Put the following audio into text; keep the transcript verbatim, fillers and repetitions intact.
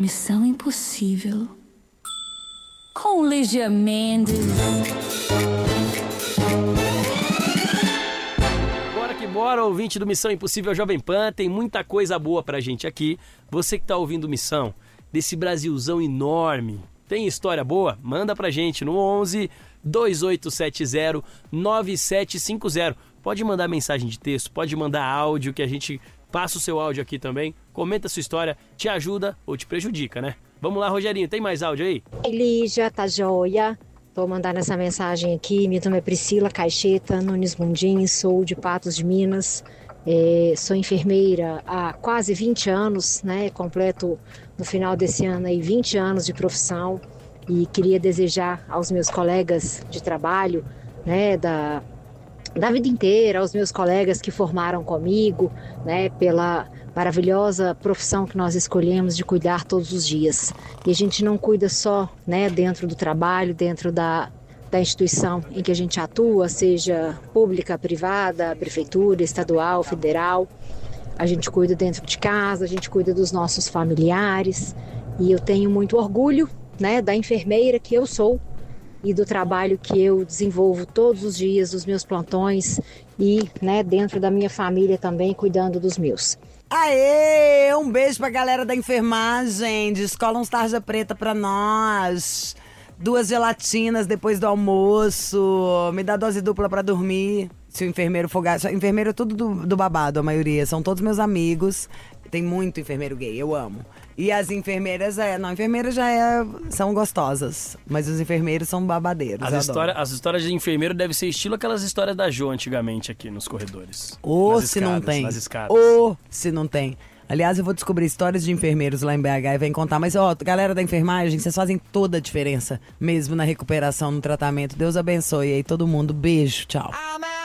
Missão Impossível com Lígia Mendes. Bora que bora, ouvinte do Missão Impossível Jovem Pan, tem muita coisa boa pra gente aqui. Você que tá ouvindo Missão, desse Brasilzão enorme, tem história boa? Manda pra gente no onze, dois oito sete zero, nove sete cinco zero. Pode mandar mensagem de texto, pode mandar áudio, que a gente passa o seu áudio aqui também. Comenta a sua história, te ajuda ou te prejudica, né? Vamos lá, Rogerinho, tem mais áudio aí? Lígia, tá joia? Tô mandando essa mensagem aqui. Meu nome é Priscila Caixeta Nunes Mundim, sou de Patos de Minas. É, sou enfermeira há quase vinte anos, né? Completo no final desse ano aí vinte anos de profissão. E queria desejar aos meus colegas de trabalho, né, da, da vida inteira, aos meus colegas que formaram comigo, né, pela maravilhosa profissão que nós escolhemos de cuidar todos os dias. E a gente não cuida só, né, dentro do trabalho, dentro da, da instituição em que a gente atua, seja pública, privada, prefeitura, estadual, federal. A gente cuida dentro de casa, a gente cuida dos nossos familiares. E eu tenho muito orgulho, né, da enfermeira que eu sou e do trabalho que eu desenvolvo todos os dias, dos meus plantões e, né, dentro da minha família também, cuidando dos meus. Aê! Um beijo pra galera da enfermagem. Descola uns tarja preta pra nós. Duas gelatinas depois do almoço. Me dá dose dupla pra dormir. Se o enfermeiro for gato. Enfermeiro é tudo do, do babado, a maioria. São todos meus amigos. Tem muito enfermeiro gay, eu amo. E as enfermeiras, é, não, enfermeiras já é, são gostosas, mas os enfermeiros são babadeiros. As, história, as histórias de enfermeiro devem ser estilo aquelas histórias da Jo antigamente aqui nos corredores. Ou nas se escadas, não tem. nas escadas. Ou se não tem. Aliás, eu vou descobrir histórias de enfermeiros lá em B H e vem contar. Mas, ó, galera da enfermagem, vocês fazem toda a diferença, mesmo na recuperação, no tratamento. Deus abençoe aí todo mundo. Beijo, tchau.